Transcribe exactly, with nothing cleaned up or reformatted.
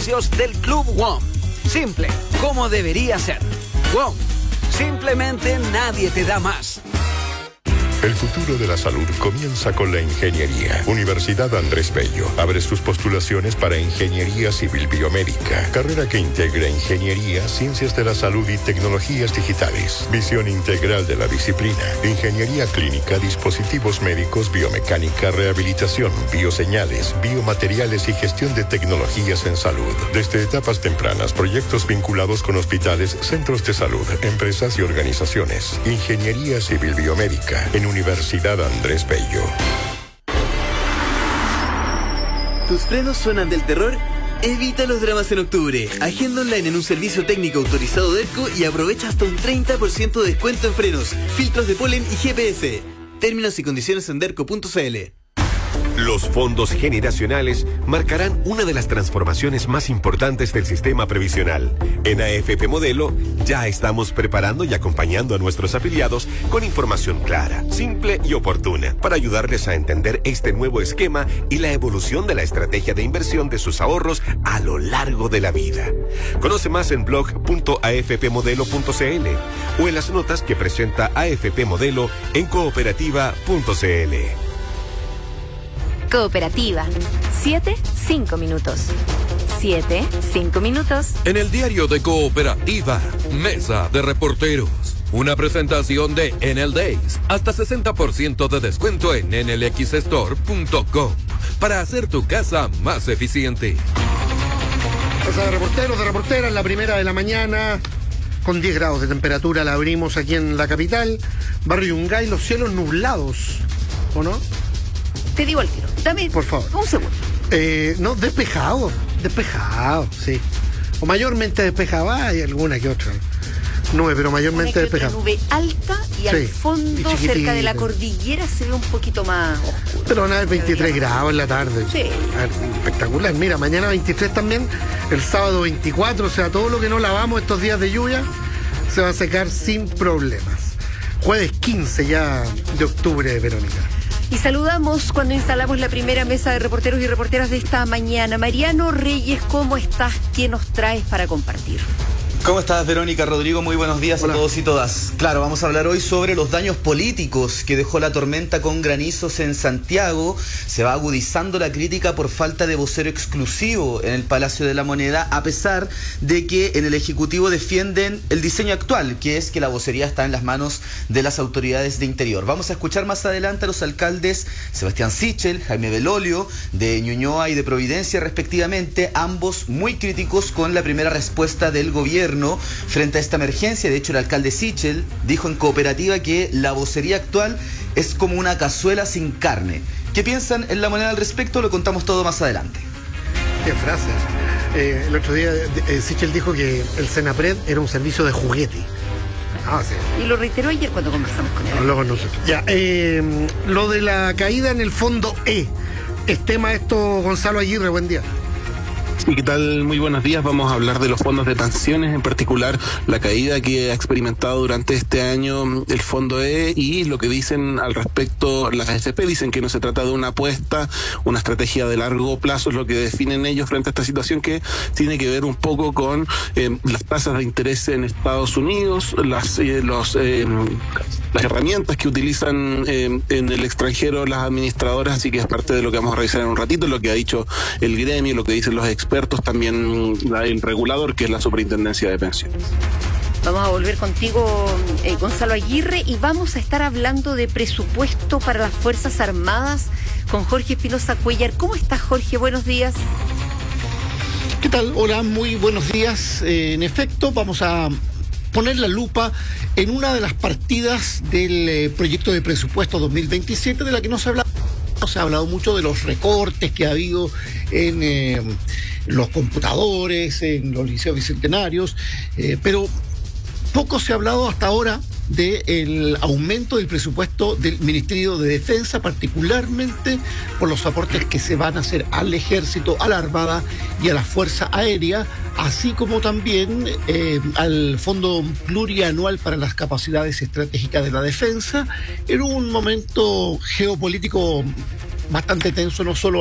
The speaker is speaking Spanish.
beneficios del Club W O M. Simple, como debería ser. W O M. Simplemente nadie te da más. El futuro de la salud comienza con la ingeniería. Universidad Andrés Bello abre sus postulaciones para Ingeniería Civil Biomédica, carrera que integra ingeniería, ciencias de la salud y tecnologías digitales. Visión integral de la disciplina. Ingeniería clínica, dispositivos médicos, biomecánica, rehabilitación, bioseñales, biomateriales y gestión de tecnologías en salud. Desde etapas tempranas, proyectos vinculados con hospitales, centros de salud, empresas y organizaciones. Ingeniería Civil Biomédica en Universidad Andrés Bello. ¿Tus frenos suenan del terror? Evita los dramas en octubre. Agenda online en un servicio técnico autorizado Derco y aprovecha hasta un treinta por ciento de descuento en frenos, filtros de polen y G P S. Términos y condiciones en derco punto c l. Los fondos generacionales marcarán una de las transformaciones más importantes del sistema previsional. En A F P Modelo ya estamos preparando y acompañando a nuestros afiliados con información clara, simple y oportuna para ayudarles a entender este nuevo esquema y la evolución de la estrategia de inversión de sus ahorros a lo largo de la vida. Conoce más en blog punto a f p modelo punto c l o en las notas que presenta A F P Modelo en cooperativa punto c l. Cooperativa. Siete, cinco minutos. Siete, cinco minutos. En el diario de Cooperativa, Mesa de Reporteros. Una presentación de Enel Days. Hasta sesenta por ciento de descuento en enel x store punto com para hacer tu casa más eficiente. Mesa de Reporteros, de reporteras, la primera de la mañana. Con diez grados de temperatura la abrimos aquí en la capital. Barrio Yungay, los cielos nublados. ¿O no? Te digo al tiro. Dame por favor un segundo. Eh, no, despejado, despejado, sí. O mayormente despejado, hay alguna que otra nube, pero mayormente una que despejado. Otra nube alta y sí, al fondo, y cerca de la cordillera, se ve un poquito más oscuro. Pero van a haber veintitrés grados en la tarde. Sí. Espectacular. Mira, mañana veintitrés también, el sábado veinticuatro, o sea, todo lo que no lavamos estos días de lluvia se va a secar sin problemas. Jueves quince ya de octubre, Verónica. Y saludamos cuando instalamos la primera mesa de reporteros y reporteras de esta mañana. Mariano Reyes, ¿cómo estás? ¿Qué nos traes para compartir? ¿Cómo estás, Verónica? Rodrigo, muy buenos días. Hola a todos y todas. Claro, vamos a hablar hoy sobre los daños políticos que dejó la tormenta con granizos en Santiago. Se va agudizando la crítica por falta de vocero exclusivo en el Palacio de la Moneda, a pesar de que en el Ejecutivo defienden el diseño actual, que es que la vocería está en las manos de las autoridades de Interior. Vamos a escuchar más adelante a los alcaldes Sebastián Sichel, Jaime Belolio, de Ñuñoa y de Providencia respectivamente, ambos muy críticos con la primera respuesta del gobierno frente a esta emergencia. De hecho, el alcalde Sichel dijo en Cooperativa que la vocería actual es como una cazuela sin carne. ¿Qué piensan en La Moneda al respecto? Lo contamos todo más adelante. Qué frase. Eh, el otro día eh, Sichel dijo que el Senapred era un servicio de juguete. Ah, sí. Y lo reiteró ayer cuando conversamos con él. Habló con nosotros. Ya, eh, lo de la caída en el fondo E. ¿Es tema esto, Gonzalo Aguirre? Buen día. Sí, ¿qué tal? Muy buenos días. Vamos a hablar de los fondos de pensiones, en particular la caída que ha experimentado durante este año el fondo E y lo que dicen al respecto las A F P. Dicen que no se trata de una apuesta, una estrategia de largo plazo, es lo que definen ellos frente a esta situación, que tiene que ver un poco con eh, las tasas de interés en Estados Unidos, las, eh, los, eh, las herramientas que utilizan eh, en el extranjero las administradoras, así que es parte de lo que vamos a revisar en un ratito, lo que ha dicho el gremio, lo que dicen los expertos. expertos, también el regulador, que es la Superintendencia de Pensiones. Vamos a volver contigo, eh, Gonzalo Aguirre, y vamos a estar hablando de presupuesto para las Fuerzas Armadas con Jorge Espinosa Cuellar. ¿Cómo estás, Jorge? Buenos días. ¿Qué tal? Hola, muy buenos días. Eh, en efecto, vamos a poner la lupa en una de las partidas del eh, proyecto de presupuesto dos mil veintisiete, de la que no se habla. Se ha hablado mucho de los recortes que ha habido en eh, los computadores, en los liceos bicentenarios, eh, pero poco se ha hablado hasta ahora del aumento del presupuesto del Ministerio de Defensa, particularmente por los aportes que se van a hacer al Ejército, a la Armada y a la Fuerza Aérea, así como también eh, al Fondo Plurianual para las Capacidades Estratégicas de la Defensa, en un momento geopolítico bastante tenso, no solo